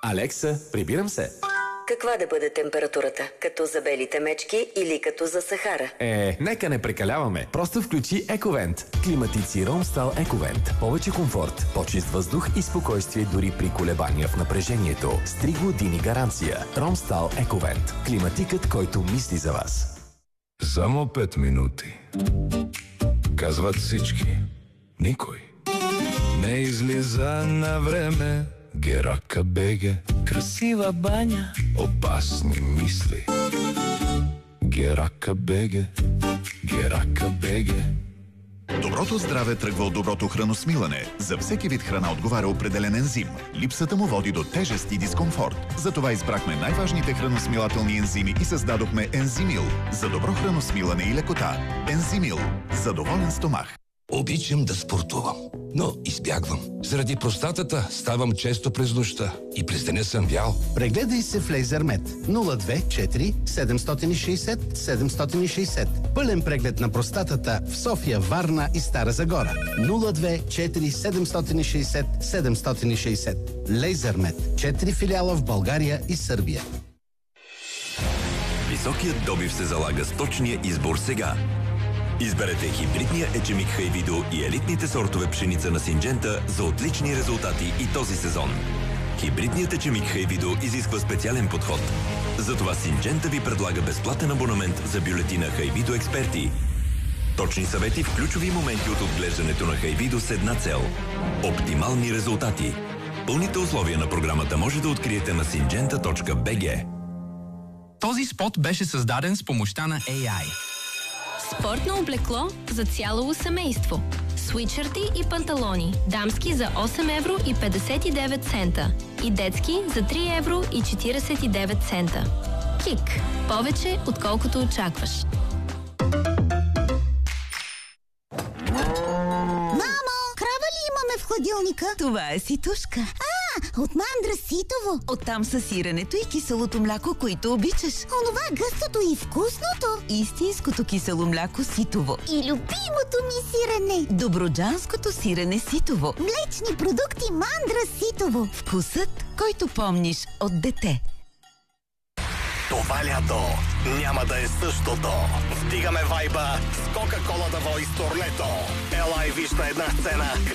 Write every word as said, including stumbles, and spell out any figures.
Алекса, прибирам се. Каква да бъде температурата? Като за белите мечки или като за Сахара? Е, нека не прекаляваме. Просто включи Ековент. Климатици Ромстал Ековент. Повече комфорт, по-чист въздух и спокойствие дори при колебания в напрежението. С три години гаранция. Ромстал Ековент. Климатикът, който мисли за вас. Само пет минути. Казват всички. Никой не излиза на време. Герака беге. Красива баня. Опасни мисли. Герака беге. Герака беге. Доброто здраве тръгва от доброто храносмилане. За всеки вид храна отговаря определен ензим. Липсата му води до тежест и дискомфорт. Затова избрахме най-важните храносмилателни ензими и създадохме Ензимил. За добро храносмилане и лекота. Ензимил. За доволен стомах. Обичам да спортувам, но избягвам. Заради простатата ставам често през нощта и през деня съм вял. Прегледай се в Лейзермет нула две четири седем шест шест седем шест шест. Пълен преглед на простатата в София, Варна и Стара Загора. нула две четири седем шест шест седем шест шест. Лейзермет. четири филиала в България и Сърбия. Високият добив се залага с точния избор сега. Изберете хибридния ечемик Хайвидо и елитните сортове пшеница на Синджента за отлични резултати и този сезон. Хибридният ечемик Хайвидо изисква специален подход. Затова Синджента ви предлага безплатен абонамент за бюлетина Хайвидо Експерти. Точни съвети в ключови моменти от отглеждането на Хайвидо с една цел – оптимални резултати. Пълните условия на програмата може да откриете на синджента точка би джи. Този спот беше създаден с помощта на ей ай. Спортно облекло за цяло семейство. Свитшърти и панталони. Дамски за осем евро и петдесет и девет цента. И детски за три евро и четиридесет и девет цента. Кик. Повече, отколкото очакваш. Мамо, крава ли имаме в хладилника? Това е ситушка. А, от мандра ситово. Оттам са сиренето и киселото мляко, които обичаш. Онова гъстото и вкусното. Истинското кисело мляко ситово. И любимото ми сирене. Добруджанското сирене ситово. Млечни продукти мандра ситово. Вкусът, който помниш от дете. Това лято няма да е същото. Вдигаме вайба с Кока-Кола да вой с турнето. Ела и виж на една сцена